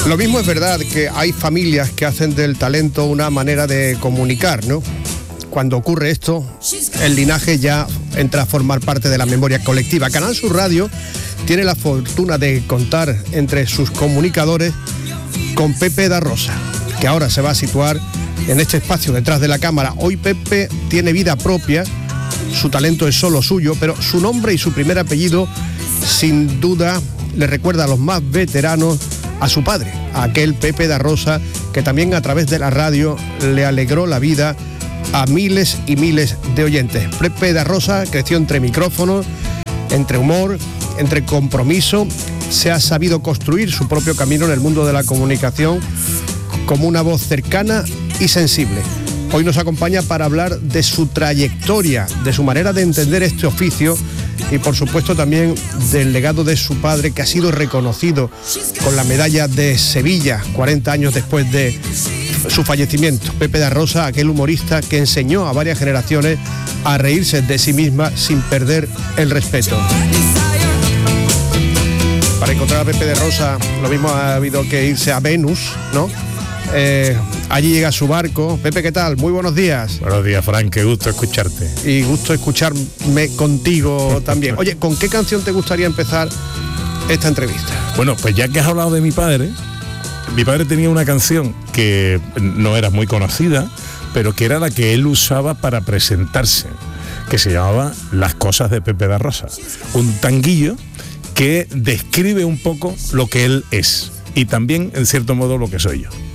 Lo mismo es verdad que hay familias que hacen del talento una manera de comunicar, ¿no? Cuando ocurre esto, el linaje ya entra a formar parte de la memoria colectiva. Canal Sur Radio tiene la fortuna de contar entre sus comunicadores con Pepe da Rosa, que ahora se va a situar en este espacio detrás de la cámara. Hoy Pepe tiene vida propia, su talento es solo suyo, pero su nombre y su primer apellido sin duda le recuerda a los más veteranos a su padre, a aquel Pepe da Rosa que también a través de la radio le alegró la vida a miles y miles de oyentes. Pepe da Rosa creció entre micrófonos, entre humor, entre compromiso. Se ha sabido construir su propio camino en el mundo de la comunicación como una voz cercana y sensible. Hoy nos acompaña para hablar de su trayectoria, de su manera de entender este oficio y por supuesto también del legado de su padre, que ha sido reconocido con la medalla de Sevilla 40 años después de su fallecimiento. Pepe da Rosa, aquel humorista que enseñó a varias generaciones a reírse de sí misma sin perder el respeto. Para encontrar a Pepe da Rosa, lo mismo ha habido que irse a Venus, ¿no? Allí llega su barco. Pepe, ¿qué tal? Muy buenos días. Buenos días, Fran, qué gusto escucharte. Y gusto escucharme contigo también. Oye, ¿con qué canción te gustaría empezar esta entrevista? Bueno, pues ya que has hablado de mi padre tenía una canción que no era muy conocida, pero que era la que él usaba para presentarse, que se llamaba Las cosas de Pepe da Rosa. Un tanguillo que describe un poco lo que él es y también, en cierto modo, lo que soy yo.